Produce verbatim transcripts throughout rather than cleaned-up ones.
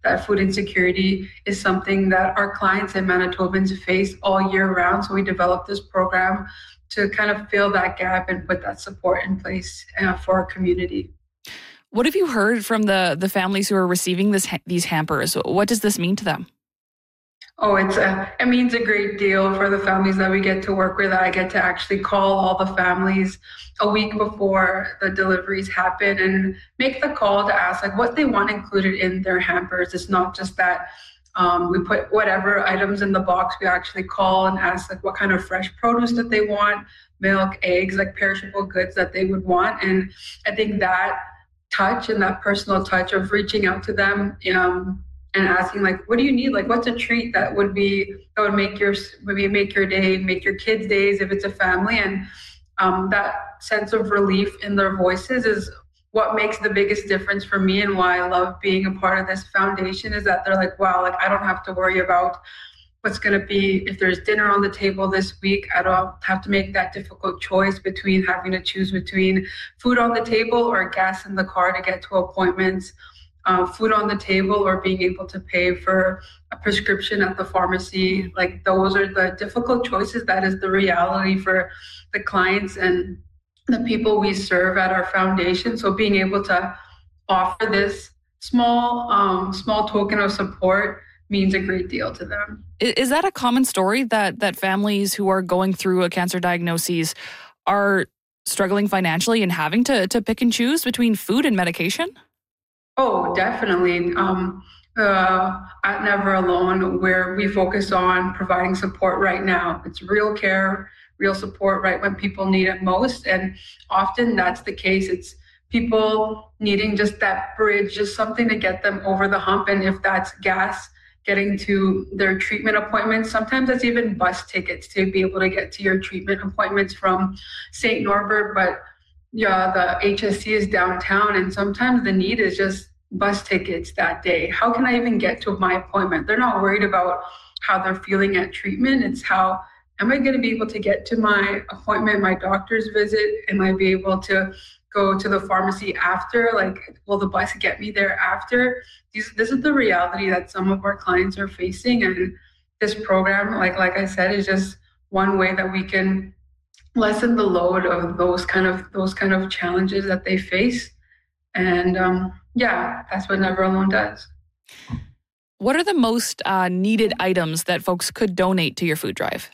that food insecurity is something that our clients and Manitobans face all year round. So we developed this program to kind of fill that gap and put that support in place uh, for our community. What have you heard from the, the families who are receiving this these hampers? What does this mean to them? Oh, it's a, it means a great deal for the families that we get to work with. I get to actually call all the families a week before the deliveries happen and make the call to ask like what they want included in their hampers. It's not just that um, we put whatever items in the box. We actually call and ask like what kind of fresh produce that they want, milk, eggs, like perishable goods that they would want. And I think that touch and that personal touch of reaching out to them um, and asking like, what do you need? Like, what's a treat that would be, that would make your, maybe make your day, make your kids' days if it's a family. And um, that sense of relief in their voices is what makes the biggest difference for me, and why I love being a part of this foundation, is that they're like, wow, like I don't have to worry about what's going to be, if there's dinner on the table this week, I don't have to make that difficult choice between having to choose between food on the table or gas in the car to get to appointments, uh, food on the table or being able to pay for a prescription at the pharmacy. Like those are the difficult choices. That is the reality for the clients and the people we serve at our foundation. So being able to offer this small, um, small token of support means a great deal to them. Is that a common story that that families who are going through a cancer diagnosis are struggling financially and having to, to pick and choose between food and medication? Oh, definitely. Um, uh, at Never Alone, where we focus on providing support right now. It's real care, real support right when people need it most. And often that's the case. It's people needing just that bridge, just something to get them over the hump. And if that's gas, getting to their treatment appointments. Sometimes it's even bus tickets to be able to get to your treatment appointments from Saint Norbert. But yeah, the H S C is downtown, and sometimes the need is just bus tickets that day. How can I even get to my appointment? They're not worried about how they're feeling at treatment. It's how am I going to be able to get to my appointment, my doctor's visit? Am I be able to go to the pharmacy after? Like, will the bus get me there after? These, this is the reality that some of our clients are facing. And this program, like like I said, is just one way that we can lessen the load of those kind of those kind of challenges that they face. And um, yeah, that's what Never Alone does. What are the most uh, needed items that folks could donate to your food drive?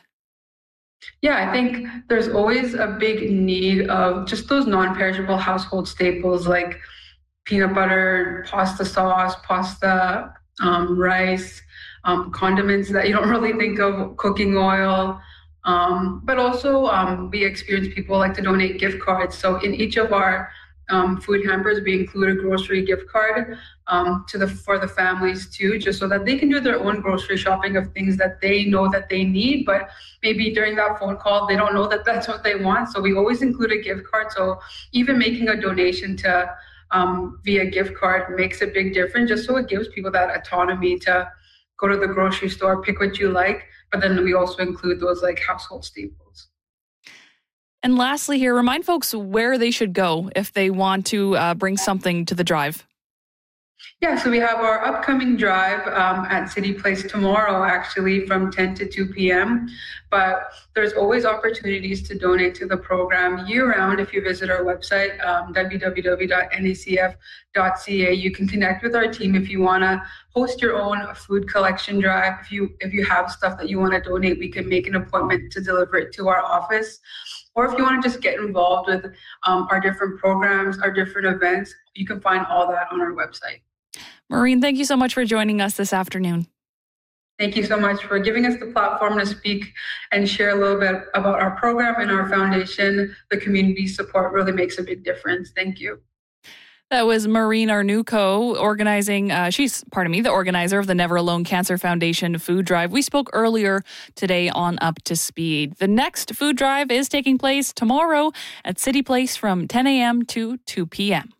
Yeah, I think there's always a big need of just those non-perishable household staples like peanut butter, pasta sauce, pasta, um, rice, um, condiments that you don't really think of, cooking oil. Um, but also um, we experience people like to donate gift cards. So in each of our um, food hampers, we include a grocery gift card um, to the for the families too, just so that they can do their own grocery shopping of things that they know that they need, but maybe during that phone call, they don't know that that's what they want. So we always include a gift card. So even making a donation to um, via gift card makes a big difference, just so it gives people that autonomy to go to the grocery store, pick what you like. But then we also include those like household staples. And lastly here, remind folks where they should go if they want to uh, bring something to the drive. Yeah, so we have our upcoming drive um, at City Place tomorrow, actually, from ten to two p.m. But there's always opportunities to donate to the program year-round. If you visit our website, um, w w w dot n a c f dot c a, you can connect with our team if you want to host your own food collection drive. If you if you have stuff that you want to donate, we can make an appointment to deliver it to our office. Or if you want to just get involved with um, our different programs, our different events, you can find all that on our website. Maureen, thank you so much for joining us this afternoon. Thank you so much for giving us the platform to speak and share a little bit about our program and our foundation. The community support really makes a big difference. Thank you. That was Maureen Arnuco, organizing, uh, she's, pardon me, the organizer of the Never Alone Cancer Foundation Food Drive. We spoke earlier today on Up to Speed. The next food drive is taking place tomorrow at City Place from ten a.m. to two p.m.